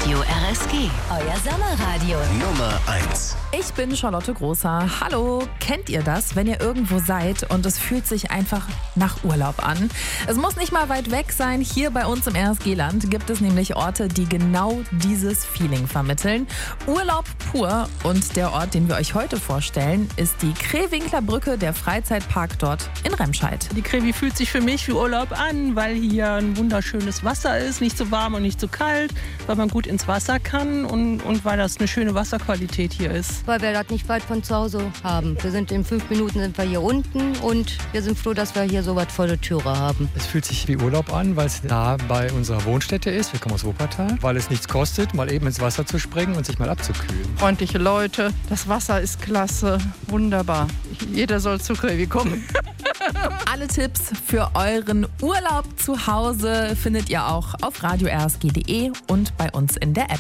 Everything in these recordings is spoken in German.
Radio RSG, euer Sommerradio. Nummer 1. Ich bin Charlotte Großer. Hallo, kennt ihr das, wenn ihr irgendwo seid und es fühlt sich einfach nach Urlaub an? Es muss nicht mal weit weg sein. Hier bei uns im RSG-Land gibt es nämlich Orte, die genau dieses Feeling vermitteln. Urlaub pur. Und der Ort, den wir euch heute vorstellen, ist die Krewinkler Brücke, der Freizeitpark dort in Remscheid. Die Krewi fühlt sich für mich wie Urlaub an, weil hier ein wunderschönes Wasser ist, nicht zu warm und nicht zu kalt, weil man gut ins Wasser kann und weil das eine schöne Wasserqualität hier ist. Weil wir das nicht weit von zu Hause haben. Wir sind in 5 Minuten sind wir hier unten und wir sind froh, dass wir hier so was vor der Türe haben. Es fühlt sich wie Urlaub an, weil es nah bei unserer Wohnstätte ist. Wir kommen aus Wuppertal. Weil es nichts kostet, mal eben ins Wasser zu springen und sich mal abzukühlen. Freundliche Leute, das Wasser ist klasse, wunderbar. Jeder soll zu Krewi kommen. Alle Tipps für euren Urlaub zu Hause findet ihr auch auf radiorsg.de und bei uns in der App.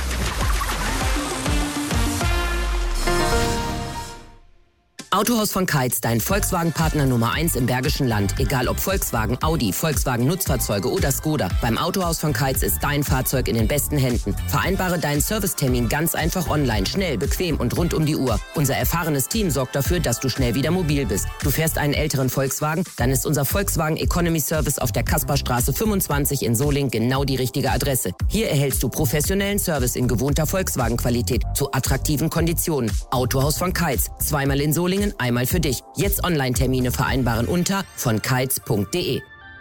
Autohaus von Keitz, dein Volkswagen-Partner Nummer 1 im Bergischen Land. Egal ob Volkswagen, Audi, Volkswagen Nutzfahrzeuge oder Skoda. Beim Autohaus von Keitz ist dein Fahrzeug in den besten Händen. Vereinbare deinen Servicetermin ganz einfach online, schnell, bequem und rund um die Uhr. Unser erfahrenes Team sorgt dafür, dass du schnell wieder mobil bist. Du fährst einen älteren Volkswagen? Dann ist unser Volkswagen Economy Service auf der Kasperstraße 25 in Soling genau die richtige Adresse. Hier erhältst du professionellen Service in gewohnter Volkswagen-Qualität zu attraktiven Konditionen. Autohaus von Keitz, zweimal in Solingen, einmal für dich. Jetzt Online-Termine vereinbaren unter vonkeitz.de.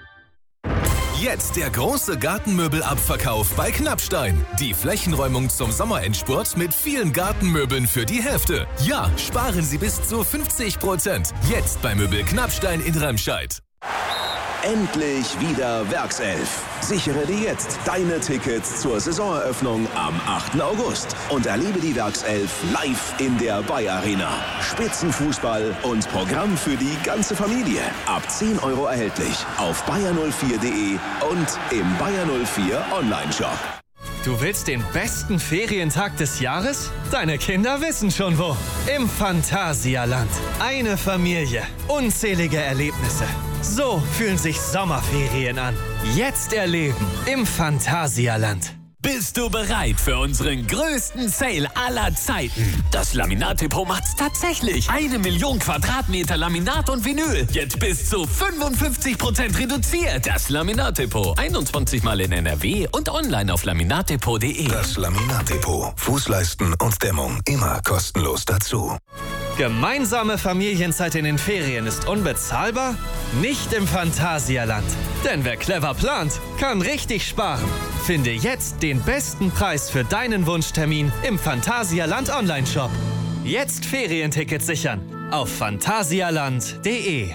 Jetzt der große Gartenmöbelabverkauf bei Knappstein. Die Flächenräumung zum Sommerendspurt mit vielen Gartenmöbeln für die Hälfte. Ja, sparen Sie bis zu 50%. Jetzt bei Möbel Knappstein in Remscheid. Endlich wieder Werkself. Sichere dir jetzt deine Tickets zur Saisoneröffnung am 8. August und erlebe die Werkself live in der Bayer Arena. Spitzenfußball und Programm für die ganze Familie. Ab 10 € erhältlich auf bayer04.de und im Bayer 04 Online-Shop. Du willst den besten Ferientag des Jahres? Deine Kinder wissen schon wo. Im Phantasialand. Eine Familie. Unzählige Erlebnisse. So fühlen sich Sommerferien an. Jetzt erleben im Phantasialand. Bist du bereit für unseren größten Sale aller Zeiten? Das Laminat-Depot macht's tatsächlich. 1 Million Quadratmeter Laminat und Vinyl. Jetzt bis zu 55% reduziert. Das Laminat-Depot. 21 Mal in NRW und online auf laminatdepot.de. Das Laminat-Depot. Fußleisten und Dämmung immer kostenlos dazu. Gemeinsame Familienzeit in den Ferien ist unbezahlbar? Nicht im Phantasialand. Denn wer clever plant, kann richtig sparen. Finde jetzt den besten Preis für deinen Wunschtermin im Phantasialand Online-Shop. Jetzt Ferientickets sichern auf phantasialand.de.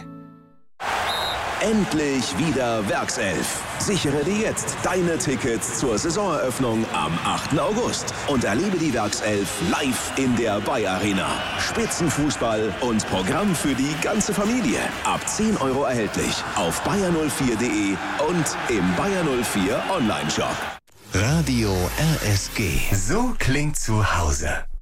Endlich wieder Werkself. Sichere dir jetzt deine Tickets zur Saisoneröffnung am 8. August und erlebe die Werkself live in der Bayer Arena. Spitzenfußball und Programm für die ganze Familie. Ab 10 € erhältlich auf bayer04.de und im Bayer 04 Online-Shop. Radio RSG. So klingt zu Hause.